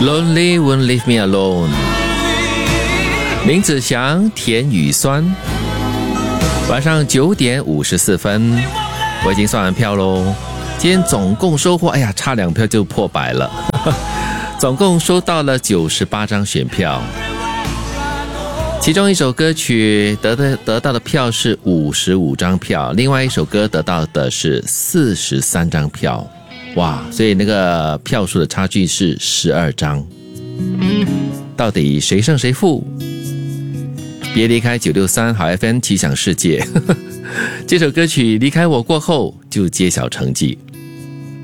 Lonely won't leave me alone。林子祥、田雨酸。晚上9点54分，我已经算完票咯。今天总共收获，差2票就破100了。总共收到了98张选票，其中一首歌曲得到的票是55张票，另外一首歌得到的是43张票。哇，所以那个票数的差距是12张。到底谁胜谁负？别离开963好 FM 奇想世界。这首歌曲离开我过后就揭晓成绩。